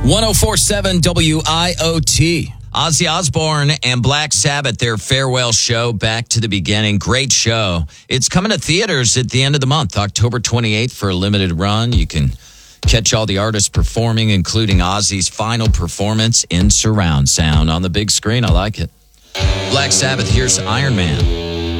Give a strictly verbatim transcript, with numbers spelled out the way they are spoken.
one oh four point seven W I O T. Ozzy Osbourne and Black Sabbath, their farewell show, Back to the Beginning. Great show. It's coming to theaters at the end of the month, October twenty-eighth, for a limited run. You can catch all the artists performing, including Ozzy's final performance in surround sound on the big screen. I like it. Black Sabbath, here's Iron Man.